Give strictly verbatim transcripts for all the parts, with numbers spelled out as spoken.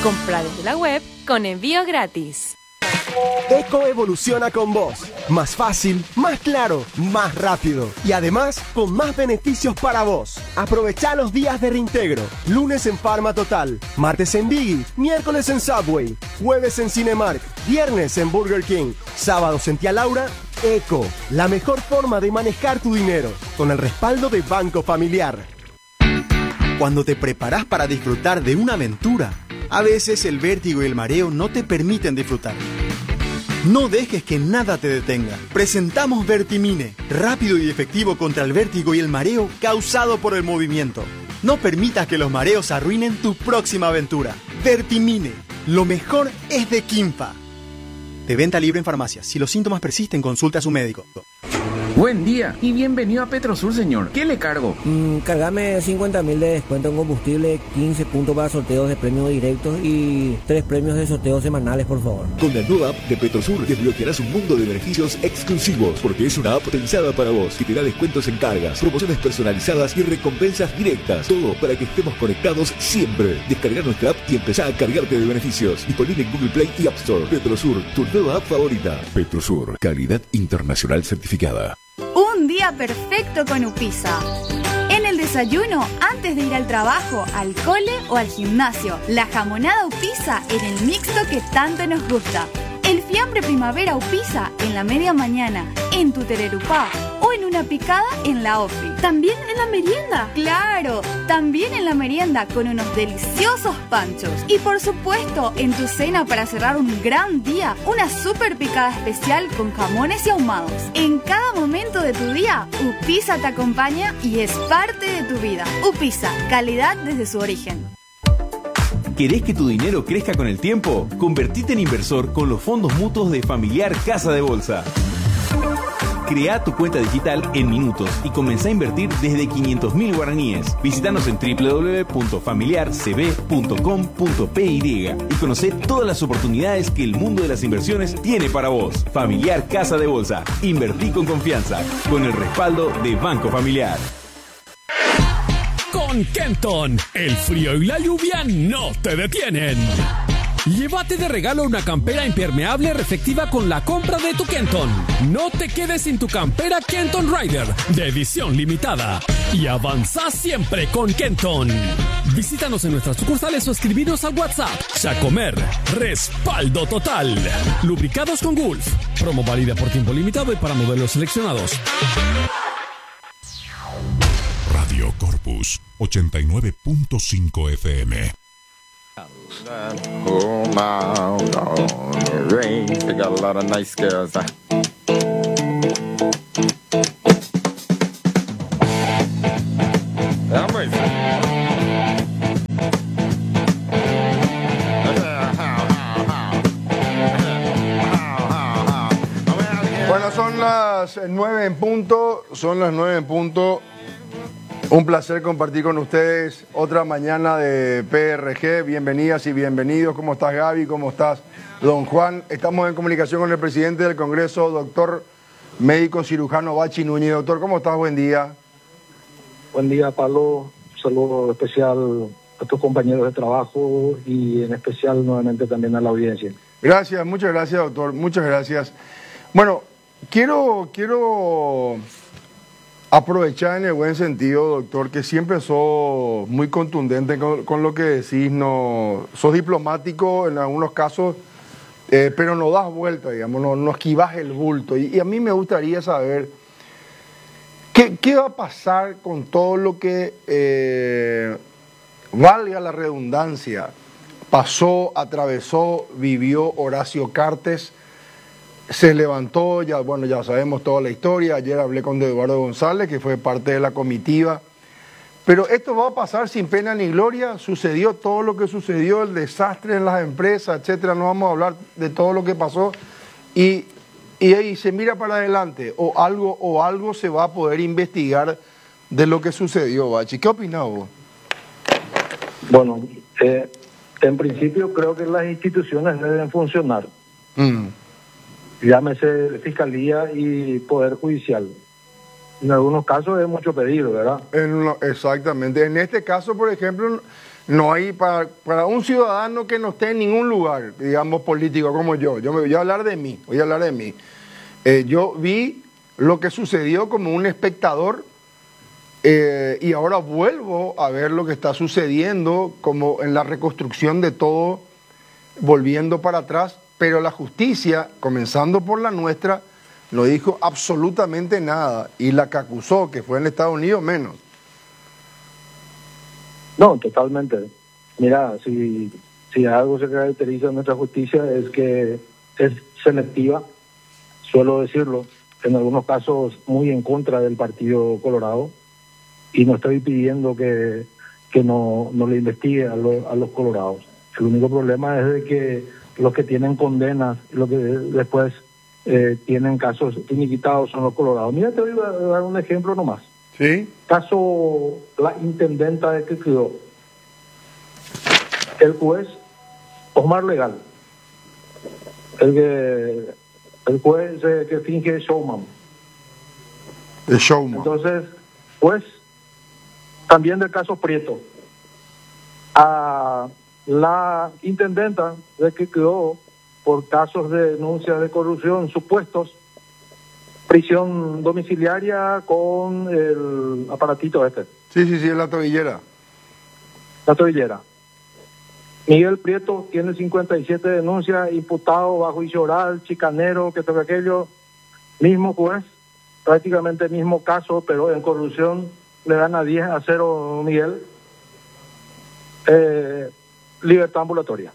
Compra desde la web con envío gratis. Eco evoluciona con vos. Más fácil, más claro, más rápido. Y además, con más beneficios para vos. Aprovechá los días de reintegro. Lunes en Pharma Total. Martes en Biggie. Miércoles en Subway. Jueves en Cinemark. Viernes en Burger King. Sábados en Tía Laura. Eco, la mejor forma de manejar tu dinero. Con el respaldo de Banco Familiar. Cuando te preparás para disfrutar de una aventura, a veces el vértigo y el mareo no te permiten disfrutar. No dejes que nada te detenga. Presentamos Vertimine, rápido y efectivo contra el vértigo y el mareo causado por el movimiento. No permitas que los mareos arruinen tu próxima aventura. Vertimine, lo mejor es de Quimpa. De venta libre en farmacias. Si los síntomas persisten, consulte a su médico. Buen día y bienvenido a Petrosur, señor. ¿Qué le cargo? Mm, cargame cincuenta mil de descuento en combustible, quince puntos para sorteos de premios directos y tres premios de sorteos semanales, por favor. Con la nueva app de Petrosur desbloquearás un mundo de beneficios exclusivos, porque es una app pensada para vos, que te da descuentos en cargas, promociones personalizadas y recompensas directas. Todo para que estemos conectados siempre. Descarga nuestra app y empezá a cargarte de beneficios. Disponible en Google Play y App Store. Petrosur, tu nueva app favorita. Petrosur, calidad internacional certificada. Un día perfecto con Upisa. En el desayuno, antes de ir al trabajo, al cole o al gimnasio, la jamonada Upisa en el mixto que tanto nos gusta. El fiambre primavera Upisa en la media mañana, en tu tererupá o en una picada en la ofi. ¿También en la merienda? ¡Claro! También en la merienda con unos deliciosos panchos. Y por supuesto, en tu cena para cerrar un gran día, una super picada especial con jamones y ahumados. En cada momento de tu día, Upisa te acompaña y es parte de tu vida. Upisa, calidad desde su origen. ¿Querés que tu dinero crezca con el tiempo? Convertite en inversor con los fondos mutuos de Familiar Casa de Bolsa. Crea tu cuenta digital en minutos y comenzá a invertir desde quinientos mil guaraníes. Visítanos en doble u doble u doble u punto familiar c b punto com punto p y y conocé todas las oportunidades que el mundo de las inversiones tiene para vos. Familiar Casa de Bolsa. Invertí con confianza, con el respaldo de Banco Familiar. Con Kenton, el frío y la lluvia no te detienen. Llévate de regalo una campera impermeable reflectiva con la compra de tu Kenton. No te quedes sin tu campera Kenton Rider de edición limitada. Y avanza siempre con Kenton. Visítanos en nuestras sucursales o escribinos a WhatsApp. Chacomer, respaldo total. Lubricados con Gulf. Promo válida por tiempo limitado y para modelos seleccionados. Radio Corpus ochenta y nueve punto cinco F M. Oh my God, the rain, they got a lot of nice girls. Bueno, son las nueve en punto, son las nueve en punto. Un placer compartir con ustedes otra mañana de P R G. Bienvenidas y bienvenidos. ¿Cómo estás, Gaby? ¿Cómo estás, don Juan? Estamos en comunicación con el presidente del Congreso, doctor médico cirujano Bachi Núñez. Doctor, ¿cómo estás? Buen día. Buen día, Pablo. Un saludo especial a tus compañeros de trabajo y en especial nuevamente también a la audiencia. Gracias, muchas gracias, doctor. Muchas gracias. Bueno, quiero... quiero... aprovechar en el buen sentido, doctor, que siempre sos muy contundente con, con lo que decís, no, sos diplomático en algunos casos, eh, pero no das vuelta, digamos, no, no esquivas el bulto. Y, y a mí me gustaría saber qué, qué va a pasar con todo lo que, eh, valga la redundancia, pasó, atravesó, vivió Horacio Cartes. Se levantó, ya bueno, ya sabemos toda la historia. Ayer hablé con Eduardo González, que fue parte de la comitiva. Pero esto va a pasar sin pena ni gloria. Sucedió todo lo que sucedió, el desastre en las empresas, etcétera. No vamos a hablar de todo lo que pasó. Y, y ahí se mira para adelante. O algo, o algo se va a poder investigar de lo que sucedió, Bachi. ¿Qué opinas vos? Bueno, eh, en principio creo que las instituciones deben funcionar. Mm. Llámese Fiscalía y Poder Judicial. En algunos casos es mucho pedir, ¿verdad? En lo, exactamente. En este caso, por ejemplo, No hay para, para un ciudadano que no esté en ningún lugar, digamos, político como yo. Yo me voy a hablar de mí, voy a hablar de mí. Eh, yo vi lo que sucedió como un espectador eh, y ahora vuelvo a ver lo que está sucediendo como en la reconstrucción de todo, volviendo para atrás, pero la justicia, comenzando por la nuestra, no dijo absolutamente nada, y la que acusó, que fue en Estados Unidos, menos. No, totalmente. Mira, si, si algo se caracteriza en nuestra justicia es que es selectiva, suelo decirlo, en algunos casos muy en contra del Partido Colorado, y no estoy pidiendo que, que no, no le investigue a, lo, a los colorados. El único problema es de que los que tienen condenas, los que después eh, tienen casos finiquitados son los colorados. Mira, te voy a dar un ejemplo nomás. ¿Sí? Caso la intendenta de Quequedó. El juez Osmar Legal, el que el juez eh, que finge showman. El showman. Entonces, pues, también del caso Prieto, a la intendenta de Quequedó por casos de denuncia de corrupción supuestos, prisión domiciliaria con el aparatito este. Sí, sí, sí, la tobillera. La tobillera. Miguel Prieto tiene cincuenta y siete denuncias, imputado bajo juicio oral, chicanero, que toca aquello. Mismo juez, prácticamente mismo caso, pero en corrupción le dan a diez a cero Miguel. Eh, libertad ambulatoria.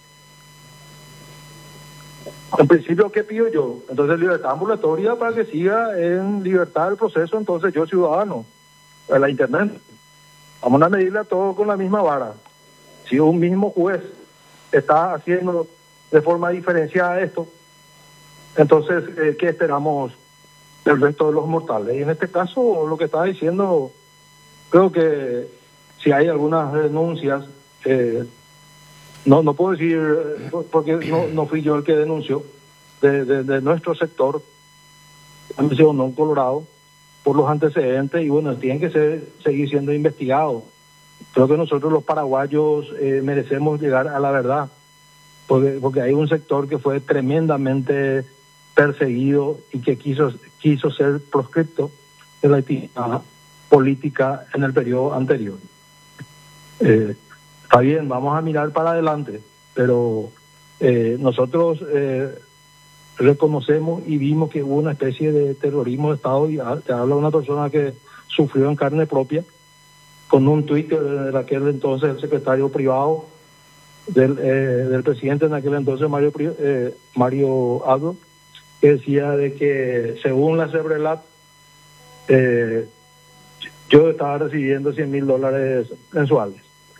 En principio, ¿qué pido yo? Entonces, libertad ambulatoria para que siga en libertad el proceso. Entonces, yo ciudadano, en la internet, vamos a medirle a todo con la misma vara. Si un mismo juez está haciendo de forma diferenciada esto, entonces, eh, ¿qué esperamos del resto de los mortales? Y en este caso, lo que estaba diciendo, creo que si hay algunas denuncias, eh, no no puedo decir, porque no, no fui yo el que denunció, de, de, de nuestro sector, anunció no Colorado, por los antecedentes, y bueno, tienen que ser, seguir siendo investigados. Creo que nosotros los paraguayos eh, merecemos llegar a la verdad, porque, porque hay un sector que fue tremendamente perseguido y que quiso quiso ser proscripto de la actividad política en el periodo anterior. Eh, está bien, vamos a mirar para adelante, pero eh, nosotros eh, reconocemos y vimos que hubo una especie de terrorismo de Estado, y te habla una persona que sufrió en carne propia, con un tuit de aquel entonces el secretario privado del, eh, del presidente en aquel entonces, Mario eh, Mario Aldo, que decía de que según la Sebrelat, eh, yo estaba recibiendo cien mil dólares mensuales.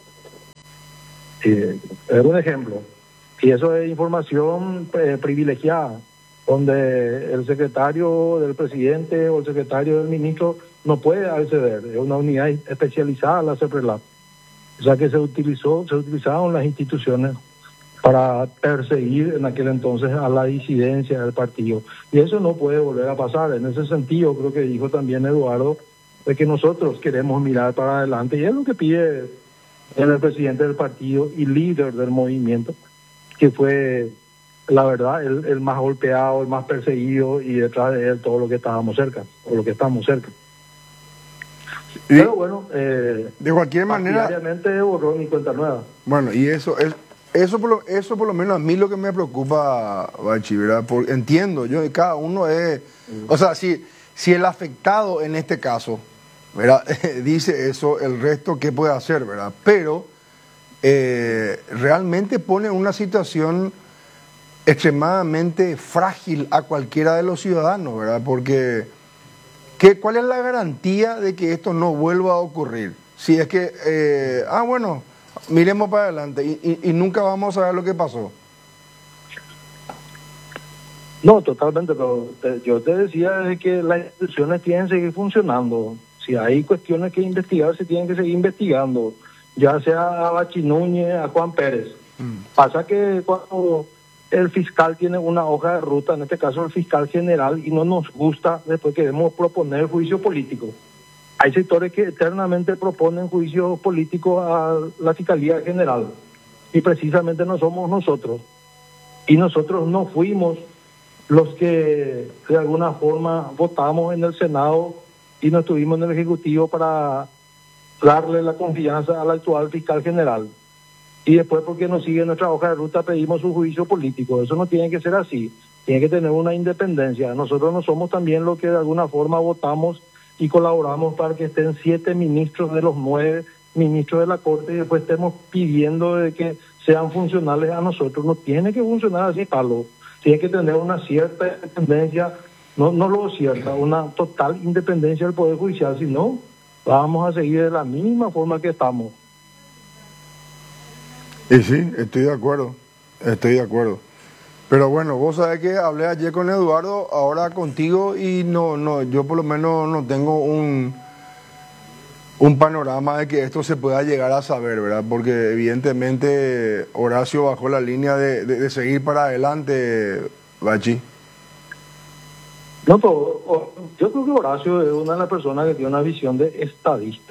Eh, es un ejemplo. Y eso es información eh, privilegiada, donde el secretario del presidente o el secretario del ministro no puede acceder. Es una unidad especializada, la CEPRELAT. O sea que se utilizó, se utilizaron las instituciones para perseguir en aquel entonces a la disidencia del partido. Y eso no puede volver a pasar. En ese sentido, creo que dijo también Eduardo, de que nosotros queremos mirar para adelante. Y es lo que pide el presidente del partido y líder del movimiento, que fue, la verdad, el, el más golpeado, el más perseguido, y detrás de él todo lo que estábamos cerca, o lo que estamos cerca. Y, Pero bueno, eh, de cualquier manera, diariamente borró mi cuenta nueva. Bueno, y eso es eso por lo, eso por lo menos a mí lo que me preocupa, Bachi, ¿verdad? Porque entiendo, yo cada uno es, mm. o sea, si si el afectado en este caso, ¿verdad? dice eso, el resto qué puede hacer, ¿verdad? Pero eh, realmente pone una situación extremadamente frágil a cualquiera de los ciudadanos, ¿verdad? Porque ¿qué, ¿cuál es la garantía de que esto no vuelva a ocurrir? Si es que, eh, ah, bueno, miremos para adelante y, y, y nunca vamos a ver lo que pasó. No, totalmente, pero te, yo te decía de que las instituciones tienen que seguir funcionando. Si hay cuestiones que investigar, se tienen que seguir investigando, ya sea a Bachi Núñez, a Juan Pérez. Mm. Pasa que cuando el fiscal tiene una hoja de ruta, en este caso el fiscal general, y no nos gusta, después queremos proponer juicio político. hay sectores que eternamente proponen juicios políticos a la Fiscalía General y precisamente no somos nosotros. Y nosotros no fuimos los que de alguna forma votamos en el Senado y no estuvimos en el Ejecutivo para darle la confianza al actual fiscal general. Y después, porque nos sigue nuestra hoja de ruta, pedimos su juicio político. Eso no tiene que ser así. Tiene que tener una independencia. Nosotros no somos también los que de alguna forma votamos y colaboramos para que estén siete ministros de los nueve ministros de la Corte y después estemos pidiendo de que sean funcionales a nosotros. No tiene que funcionar así, Pablo. Tiene que tener una cierta independencia, no, no lo cierta, una total independencia del Poder Judicial, si no, vamos a seguir de la misma forma que estamos. Y sí, estoy de acuerdo, estoy de acuerdo. Pero bueno, vos sabés que hablé ayer con Eduardo, ahora contigo, y no, no, yo por lo menos no tengo un, un panorama de que esto se pueda llegar a saber, ¿verdad? Porque evidentemente Horacio bajó la línea de, de, de seguir para adelante, Bachi. No, pero yo creo que Horacio es una de las personas que tiene una visión de estadista.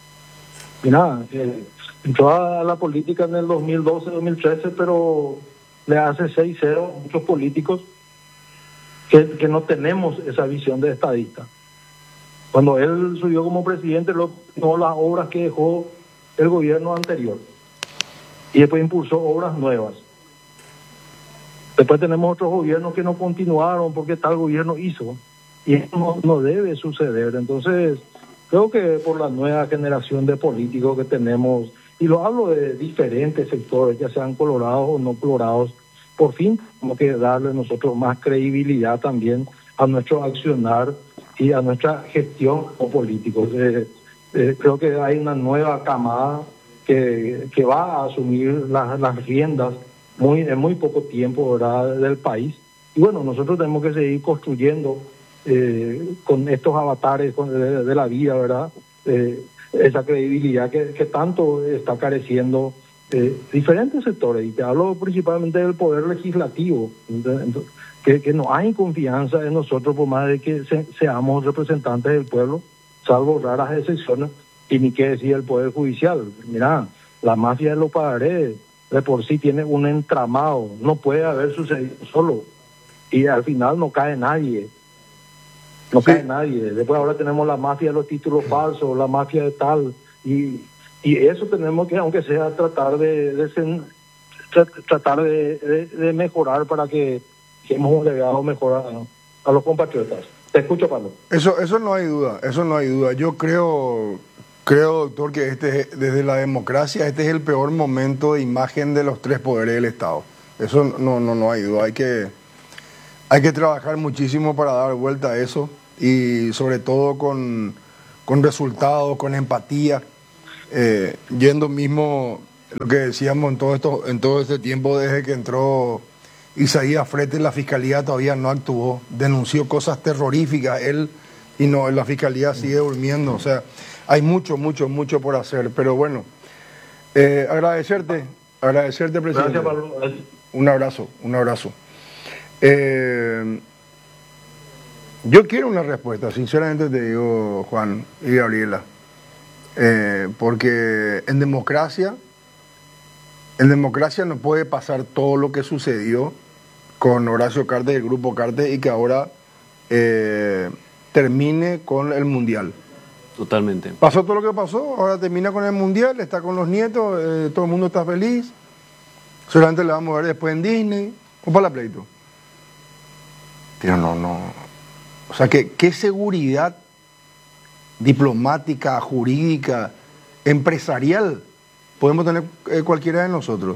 Mira, eh, entró a la política en el dos mil doce, dos mil trece, pero le hace seis cero a muchos políticos que, que no tenemos esa visión de estadista. Cuando él subió como presidente, lo, no las obras que dejó el gobierno anterior. Y después impulsó obras nuevas. Después tenemos otros gobiernos que no continuaron porque tal gobierno hizo. Y eso no, no debe suceder. Entonces, creo que por la nueva generación de políticos que tenemos, y lo hablo de diferentes sectores, ya sean colorados o no colorados, por fin tenemos que darle nosotros más credibilidad también a nuestro accionar y a nuestra gestión como políticos. Eh, eh, creo que hay una nueva camada que, que va a asumir las, las riendas muy en muy poco tiempo, ¿verdad?, del país. Y bueno, nosotros tenemos que seguir construyendo eh, con estos avatares con, de, de la vida, ¿verdad?, eh, esa credibilidad que, que tanto está careciendo eh, diferentes sectores. Y te hablo principalmente del poder legislativo, entonces, que, que no hay confianza en nosotros por más de que se, seamos representantes del pueblo, salvo raras excepciones, y ni qué decir el poder judicial. Mira, la mafia de los Pagarés de por sí tiene un entramado, no puede haber sucedido solo, y al final no cae nadie. No sí. cae nadie. Después ahora tenemos la mafia de los títulos falsos, la mafia de tal, y, y eso tenemos que, aunque sea, tratar de, de sen, tra, tratar de, de, de mejorar para que hemos un legado mejor a, a los compatriotas. Te escucho, Pablo. Eso, eso no hay duda, eso no hay duda. Yo creo, creo, doctor, que este desde la democracia este es el peor momento de imagen de los tres poderes del Estado. Eso no, no, no hay duda. Hay que, hay que trabajar muchísimo para dar vuelta a eso. Y sobre todo con, con resultados, con empatía, eh, yendo mismo lo que decíamos en todo esto, en todo este tiempo desde que entró Isaías Frete, la Fiscalía todavía no actuó, denunció cosas terroríficas él, y no, la Fiscalía sigue durmiendo. O sea, hay mucho, mucho, mucho por hacer, pero bueno, eh, agradecerte, agradecerte, presidente. Gracias, Pablo. Un abrazo, un abrazo. Eh, Yo quiero una respuesta, sinceramente te digo, Juan y Gabriela, eh, porque en democracia, en democracia no puede pasar todo lo que sucedió con Horacio Cartes y el Grupo Cartes y que ahora eh, termine con el Mundial. Totalmente. Pasó todo lo que pasó, ahora termina con el Mundial, está con los nietos, eh, todo el mundo está feliz, solamente le vamos a ver después en Disney, o para la pleito. Pero no, no... O sea, ¿qué, qué seguridad diplomática, jurídica, empresarial podemos tener eh, cualquiera de nosotros?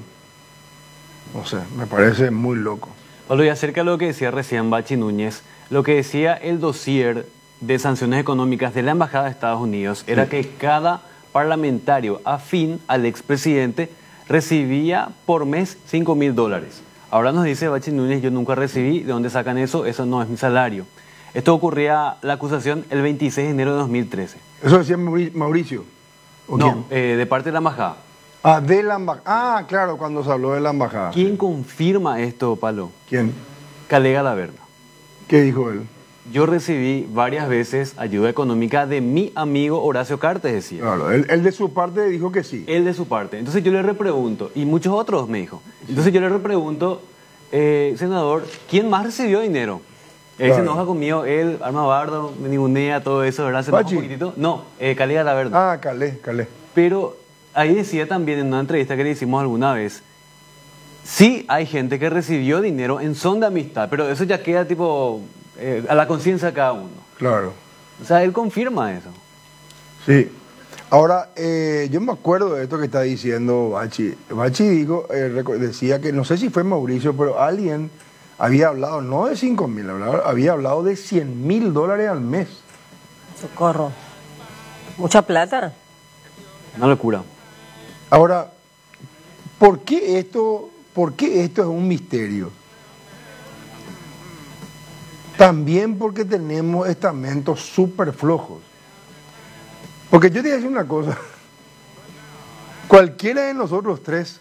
No sé, me parece muy loco. Pablo, y acerca de lo que decía recién Bachi Núñez, lo que decía el dossier de sanciones económicas de la Embajada de Estados Unidos era sí. que cada parlamentario afín al expresidente recibía por mes cinco mil dólares. Ahora nos dice Bachi Núñez, yo nunca recibí, ¿de dónde sacan eso? Eso no es mi salario. Esto ocurría, la acusación, el veintiséis de enero de dos mil trece. ¿Eso decía Mauricio? ¿O no, eh, de parte de la embajada. Ah, de la embajada. Ah, claro, cuando se habló de la embajada. ¿Quién confirma esto, Pablo? ¿Quién? Calega Laverna. ¿Qué dijo él? yo recibí varias veces ayuda económica de mi amigo Horacio Cartes, decía. Claro, él, él de su parte dijo que sí. Él de su parte. Entonces yo le repregunto, y muchos otros me dijo. Entonces yo le repregunto, eh, senador, ¿quién más recibió dinero? Él Claro. se enoja conmigo, él, Arma Bardo, me ningunea, todo eso, ¿verdad? Se enoja un Pachi. poquitito. No, eh, Calé Alaverde. Ah, Calé, Calé. Pero ahí decía también en una entrevista que le hicimos alguna vez, sí hay gente que recibió dinero en son de amistad, pero eso ya queda tipo eh, a la conciencia de cada uno. Claro. O sea, él confirma eso. Sí. Ahora, eh, yo me acuerdo de esto que está diciendo Bachi. Bachi dijo, eh, reco- decía que, no sé si fue Mauricio, pero alguien había hablado, no de cinco mil, hablaba- había hablado de cien mil dólares al mes. Socorro. Mucha plata. Una locura. Ahora, ¿por qué esto, por qué esto es un misterio? También porque tenemos estamentos súper flojos. Porque yo te voy a decir una cosa. Cualquiera de nosotros tres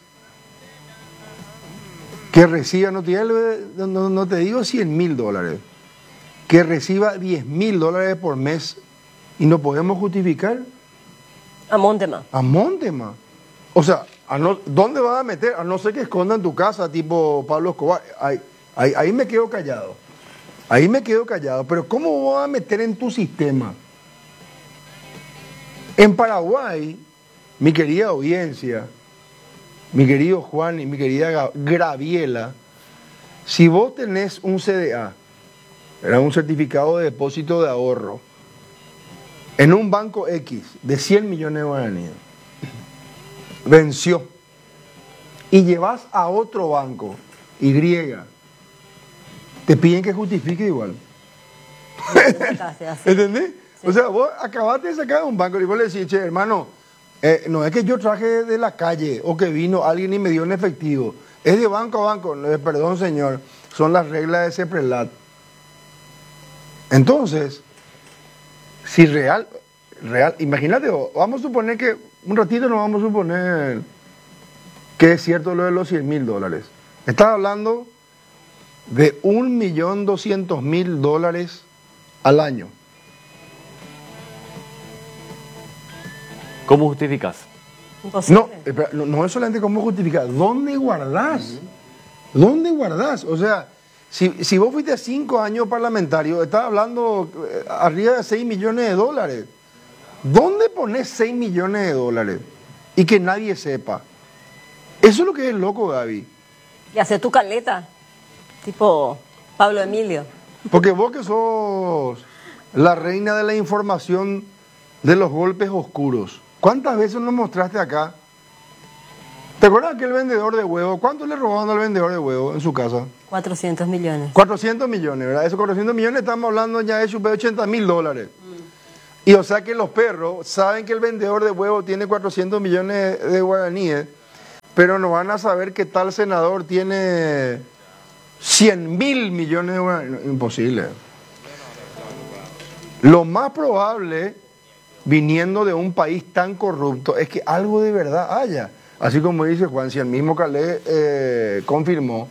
que reciba, no te, no, no te digo cien mil dólares, que reciba diez mil dólares por mes y no podemos justificar. A Montema. A Montema. O sea, a no, ¿dónde vas a meter? A no ser que esconda en tu casa, tipo Pablo Escobar. Ahí, ahí, ahí me quedo callado. Ahí me quedo callado. Pero ¿cómo vas a meter en tu sistema? En Paraguay, mi querida audiencia, mi querido Juan y mi querida Ga- Graviela, si vos tenés un C D A, era un certificado de depósito de ahorro, en un banco X de cien millones de guaraníes, venció, y llevas a otro banco, Y, te piden que justifique igual. ¿Entendés? O sea, vos acabaste de sacar de un banco y vos le decís, che, hermano, eh, no es que yo traje de la calle o que vino alguien y me dio en efectivo. Es de banco a banco. No, perdón, señor, son las reglas de Ceprelat. Entonces, si real, real, imagínate, vamos a suponer que, un ratito nos vamos a suponer que es cierto lo de los cien mil dólares. Estás hablando de un millón doscientos mil dólares al año. ¿Cómo justificas? No, espera, no, no es solamente cómo justificar, ¿dónde guardás? ¿Dónde guardás? O sea, si, si vos fuiste cinco años parlamentario, estás hablando eh, arriba de seis millones de dólares. ¿Dónde pones seis millones de dólares? Y que nadie sepa. Eso es lo que es loco, Gaby. Y hacer tu caleta, tipo Pablo Emilio. Porque vos que sos la reina de la información de los golpes oscuros, ¿cuántas veces nos mostraste acá? ¿Te acuerdas que el vendedor de huevo, cuánto le robaban al vendedor de huevo en su casa? cuatrocientos millones. cuatrocientos millones, ¿verdad? Esos cuatrocientos millones estamos hablando ya de ochenta mil dólares. Mm. Y o sea que los perros saben que el vendedor de huevo tiene cuatrocientos millones de guaraníes, pero no van a saber que tal senador tiene cien mil millones de guaraníes. Imposible. Lo más probable, viniendo de un país tan corrupto, es que algo de verdad haya. Así como dice Juan, si el mismo Calé eh, confirmó.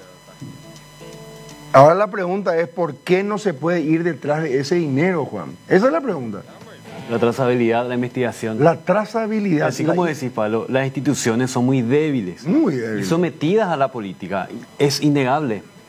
Ahora la pregunta es, ¿por qué no se puede ir detrás de ese dinero, Juan? Esa es la pregunta. La trazabilidad, la investigación. La trazabilidad. Así como la... decís, Pablo, las instituciones son muy débiles. Muy débiles. Y sometidas a la política. Es innegable.